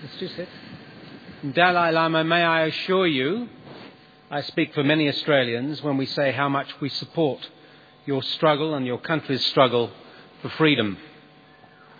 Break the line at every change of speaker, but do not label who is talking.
Let's just sit. Dalai Lama, may I assure you, I speak for many Australians when we say how much we support your struggle and your country's struggle for freedom.